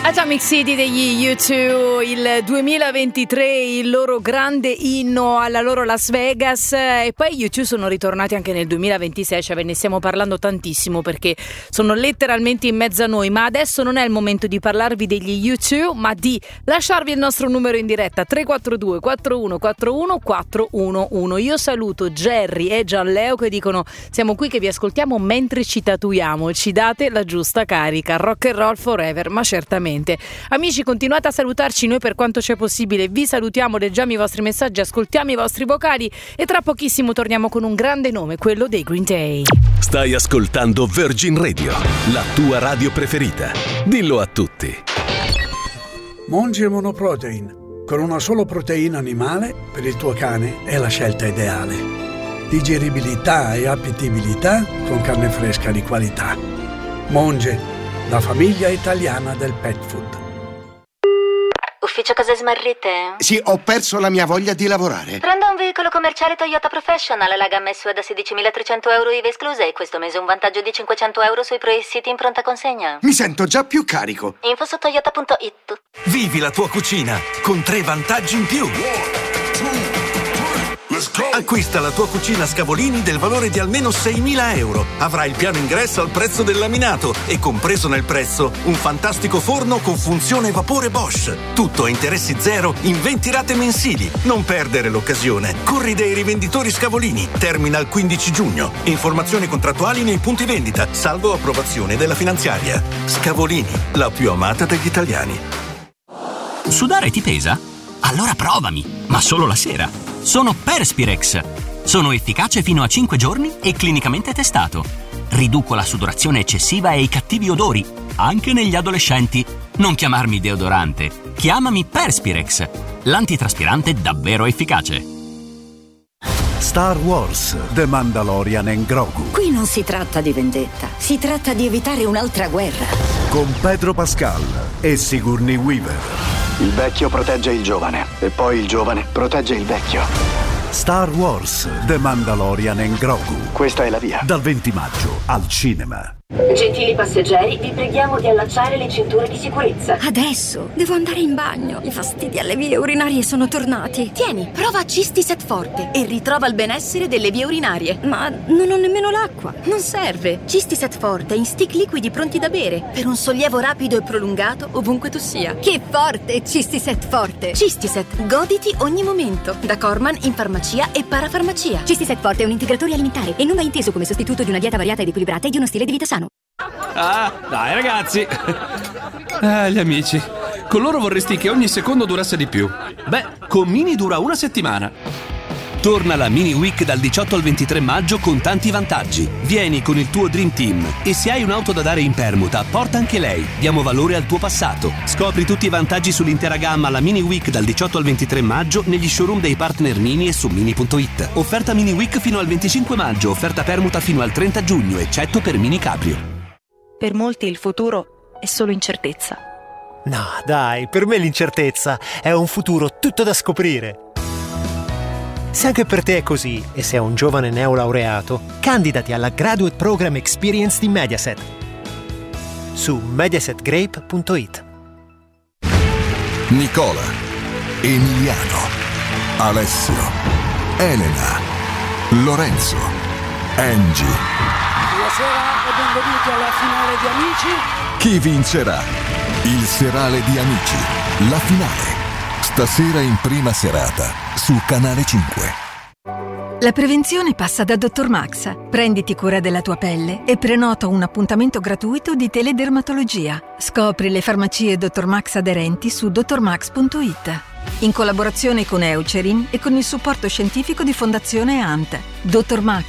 Atomic City degli U2, il 2023, il loro grande inno alla loro Las Vegas, e poi gli U2 sono ritornati anche nel 2026, cioè ve ne stiamo parlando tantissimo perché sono letteralmente in mezzo a noi, ma adesso non è il momento di parlarvi degli U2, ma di lasciarvi il nostro numero in diretta 342 4141 411. Io saluto Jerry e Gianleo che dicono: siamo qui che vi ascoltiamo mentre ci tatuiamo, ci date la giusta carica, rock and roll forever, ma certamente. Amici, continuate a salutarci, noi per quanto c'è possibile vi salutiamo, leggiamo i vostri messaggi, ascoltiamo i vostri vocali e tra pochissimo torniamo con un grande nome, quello dei Green Day. Stai ascoltando Virgin Radio, la tua radio preferita. Dillo a tutti. Monge Monoprotein, con una solo proteina animale per il tuo cane è la scelta ideale. Digeribilità e appetibilità con carne fresca di qualità. Monge, la famiglia italiana del pet food. Ufficio cose smarrite? Sì, ho perso la mia voglia di lavorare. Prenda un veicolo commerciale Toyota Professional, la gamma SUV da 16.300 euro IVA escluse e questo mese un vantaggio di 500 euro sui Pro-Siti in pronta consegna. Mi sento già più carico. Info su toyota.it. Vivi la tua cucina con 3 vantaggi in più. Acquista la tua cucina Scavolini del valore di almeno 6.000 euro. Avrai il piano ingresso al prezzo del laminato e compreso nel prezzo un fantastico forno con funzione vapore Bosch. Tutto a interessi zero in 20 rate mensili. Non perdere l'occasione. Corri dai rivenditori Scavolini. Termina il 15 giugno. Informazioni contrattuali nei punti vendita, salvo approvazione della finanziaria. Scavolini, la più amata degli italiani. Sudare ti pesa? Allora provami, ma solo la sera. Sono Perspirex. Sono efficace fino a 5 giorni e clinicamente testato. Riduco la sudorazione eccessiva e i cattivi odori, anche negli adolescenti. Non chiamarmi deodorante, chiamami Perspirex, l'antitraspirante davvero efficace. Star Wars, The Mandalorian and Grogu. Qui non si tratta di vendetta, si tratta di evitare un'altra guerra. Con Pedro Pascal e Sigourney Weaver. Il vecchio protegge il giovane e poi il giovane protegge il vecchio. Star Wars, The Mandalorian and Grogu. Questa è la via. Dal 20 maggio al cinema. Gentili passeggeri, vi preghiamo di allacciare le cinture di sicurezza. Adesso devo andare in bagno. I fastidi alle vie urinarie sono tornati. Tieni, prova Cistiset Forte e ritrova il benessere delle vie urinarie. Ma non ho nemmeno l'acqua. Non serve. Cistiset Forte in stick liquidi pronti da bere per un sollievo rapido e prolungato ovunque tu sia. Che forte Cistiset Forte! Cistiset, goditi ogni momento. Da Corman in farmacia e parafarmacia. Cistiset Forte è un integratore alimentare e non va inteso come sostituto di una dieta variata ed equilibrata e di uno stile di vita sano. Ah, dai ragazzi. Gli amici. Con loro vorresti che ogni secondo durasse di più. Beh, con Mini dura una settimana. Torna la Mini Week dal 18 al 23 maggio con tanti vantaggi. Vieni con il tuo Dream Team e se hai un'auto da dare in permuta, porta anche lei. Diamo valore al tuo passato. Scopri tutti i vantaggi sull'intera gamma alla Mini Week dal 18 al 23 maggio negli showroom dei partner Mini e su Mini.it. Offerta Mini Week fino al 25 maggio, offerta permuta fino al 30 giugno, eccetto per Mini Cabrio. Per molti il futuro è solo incertezza. No, dai, per me l'incertezza è un futuro tutto da scoprire. Se anche per te è così e sei un giovane neolaureato, candidati alla Graduate Program Experience di Mediaset su mediasetgrape.it. Nicola, Emiliano, Alessio, Elena, Lorenzo, Angie. Buonasera e benvenuti alla finale di Amici. Chi vincerà? Il serale di Amici, la finale. Stasera in prima serata su Canale 5. La prevenzione passa da Dr. Max. Prenditi cura della tua pelle e prenota un appuntamento gratuito di teledermatologia. Scopri le farmacie Dr. Max aderenti su drmax.it. In collaborazione con Eucerin e con il supporto scientifico di Fondazione ANT. Dr. Max,